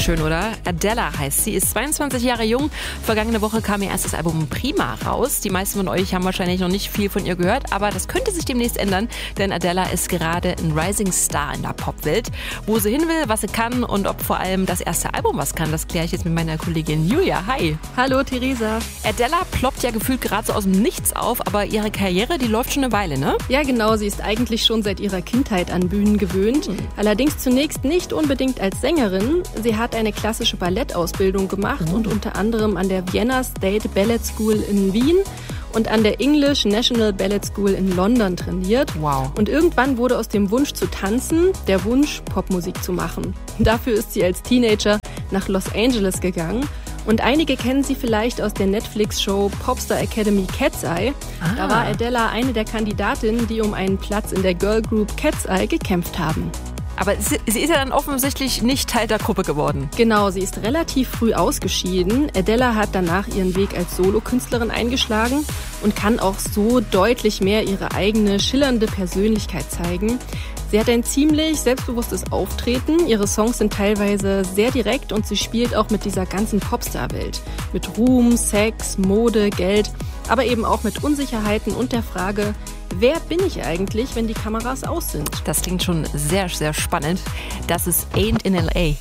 Schön, oder? Adele heißt sie, ist 22 Jahre jung. Vergangene Woche kam ihr erstes Album Prima raus. Die meisten von euch haben wahrscheinlich noch nicht viel von ihr gehört, aber das könnte sich demnächst ändern, denn Adele ist gerade ein Rising Star in der Popwelt. Wo sie hin will, was sie kann und ob vor allem das erste Album was kann, das kläre ich jetzt mit meiner Kollegin Julia. Hi! Hallo Theresa. Adele ploppt ja gefühlt gerade so aus dem Nichts auf, aber ihre Karriere, die läuft schon eine Weile, ne? Ja genau, sie ist eigentlich schon seit ihrer Kindheit an Bühnen gewöhnt. Allerdings zunächst nicht unbedingt als Sängerin. Sie hat eine klassische Ballettausbildung gemacht und unter anderem an der Vienna State Ballet School in Wien und an der English National Ballet School in London trainiert. Wow. Und irgendwann wurde aus dem Wunsch zu tanzen der Wunsch, Popmusik zu machen. Dafür ist sie als Teenager nach Los Angeles gegangen. Und einige kennen sie vielleicht aus der Netflix-Show Popstar Academy Cat's Eye. Da war Adele eine der Kandidatinnen, die um einen Platz in der Girlgroup Cat's Eye gekämpft haben. Aber sie ist ja dann offensichtlich nicht Teil der Gruppe geworden. Genau, sie ist relativ früh ausgeschieden. Adele hat danach ihren Weg als Solokünstlerin eingeschlagen und kann auch so deutlich mehr ihre eigene schillernde Persönlichkeit zeigen. Sie hat ein ziemlich selbstbewusstes Auftreten. Ihre Songs sind teilweise sehr direkt und sie spielt auch mit dieser ganzen Popstar-Welt. Mit Ruhm, Sex, Mode, Geld, aber eben auch mit Unsicherheiten und der Frage, wer bin ich eigentlich, wenn die Kameras aus sind? Das klingt schon sehr, sehr spannend. Das ist Ain't in L.A.